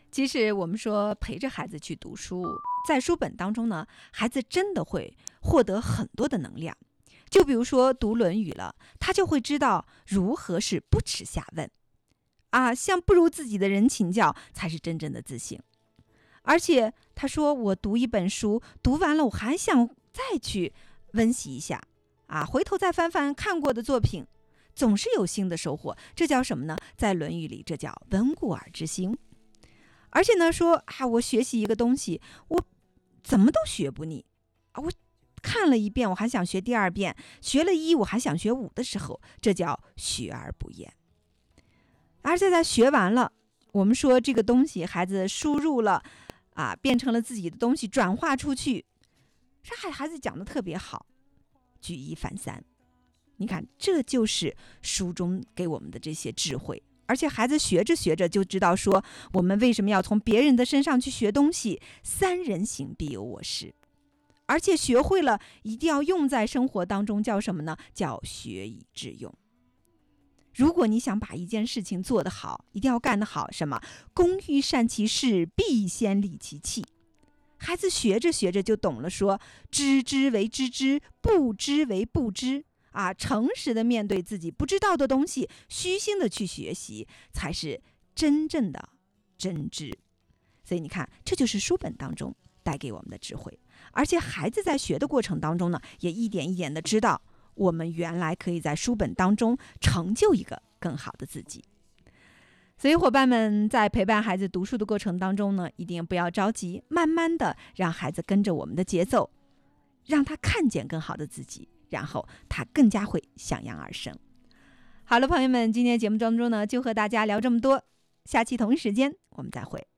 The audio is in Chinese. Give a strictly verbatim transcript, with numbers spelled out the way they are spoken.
其实我们说陪着孩子去读书，在书本当中呢，孩子真的会获得很多的能量。就比如说读《论语》了，他就会知道如何是不耻下问啊，向不如自己的人请教才是真正的自信。而且他说，我读一本书，读完了我还想再去温习一下啊，回头再翻翻看过的作品，总是有新的收获。这叫什么呢？在《论语》里，这叫温故而知新。而且呢，说啊，我学习一个东西，我怎么都学不腻啊，我看了一遍，我还想学第二遍，学了一，我还想学五的时候，这叫学而不厌。而且在学完了，我们说这个东西孩子输入了啊，变成了自己的东西，转化出去，这孩孩子讲的特别好，举一反三。你看，这就是书中给我们的这些智慧。而且孩子学着学着就知道说，我们为什么要从别人的身上去学东西，三人行必有我师。而且学会了一定要用在生活当中，叫什么呢？叫学以致用。如果你想把一件事情做得好，一定要干得好，什么？工欲善其事，必先利其器。孩子学着学着就懂了说，知之为知之，不知为不知啊，诚实的面对自己不知道的东西，虚心的去学习，才是真正的真知。所以你看，这就是书本当中带给我们的智慧。而且孩子在学的过程当中呢，也一点一点的知道，我们原来可以在书本当中成就一个更好的自己。所以伙伴们在陪伴孩子读书的过程当中呢，一定不要着急，慢慢的让孩子跟着我们的节奏，让他看见更好的自己，然后他更加会向阳而生。好了，朋友们，今天节目当中呢，就和大家聊这么多，下期同一时间我们再会。